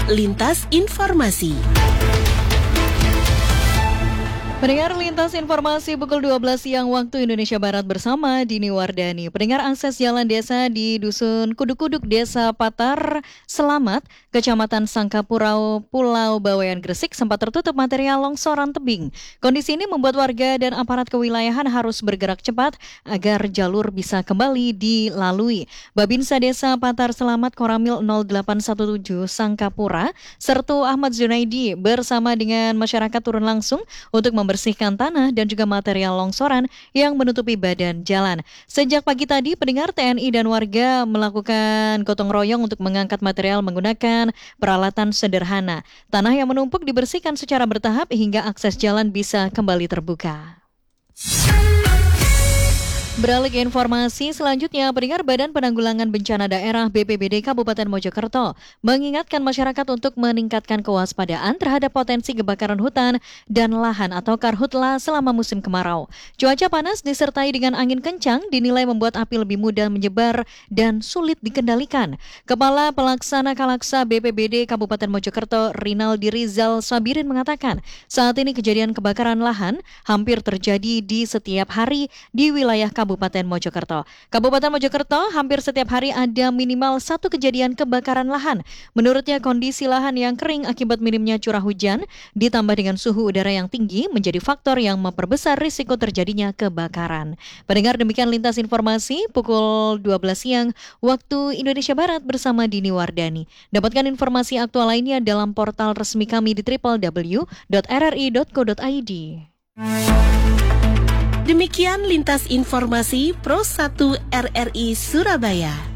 Lintas Informasi. Pendengar Lintas Informasi pukul 12 siang waktu Indonesia Barat bersama Dini Wardani. Pendengar, akses jalan desa di Dusun Kuduk-Kuduk, Desa Patar Selamat, Kecamatan Sangkapurau, Pulau Bawean, Gresik sempat tertutup material longsoran tebing. Kondisi ini membuat warga dan aparat kewilayahan harus bergerak cepat agar jalur bisa kembali dilalui. Babinsa Desa Patar Selamat Koramil 0817 Sangkapura, Sertu Ahmad Zunaidi bersama dengan masyarakat turun langsung untuk membersihkan tanah dan juga material longsoran yang menutupi badan jalan. Sejak pagi tadi, pendengar, TNI dan warga melakukan gotong royong untuk mengangkat material menggunakan peralatan sederhana. Tanah yang menumpuk dibersihkan secara bertahap hingga akses jalan bisa kembali terbuka. Beralih ke informasi selanjutnya, pendengar, Badan Penanggulangan Bencana Daerah BPBD Kabupaten Mojokerto mengingatkan masyarakat untuk meningkatkan kewaspadaan terhadap potensi kebakaran hutan dan lahan atau karhutla selama musim kemarau. Cuaca panas disertai dengan angin kencang dinilai membuat api lebih mudah menyebar dan sulit dikendalikan. Kepala Pelaksana Kalaksa BPBD Kabupaten Mojokerto, Rinaldi Rizal Sabirin, mengatakan saat ini kejadian kebakaran lahan hampir terjadi di setiap hari di wilayah Kabupaten Mojokerto. Kabupaten Mojokerto hampir setiap hari ada minimal satu kejadian kebakaran lahan. Menurutnya, kondisi lahan yang kering akibat minimnya curah hujan ditambah dengan suhu udara yang tinggi menjadi faktor yang memperbesar risiko terjadinya kebakaran. Pendengar, demikian Lintas Informasi pukul 12 siang waktu Indonesia Barat bersama Dini Wardani. Dapatkan informasi aktual lainnya dalam portal resmi kami di www.rri.co.id. Demikian Lintas Informasi Pro 1 RRI Surabaya.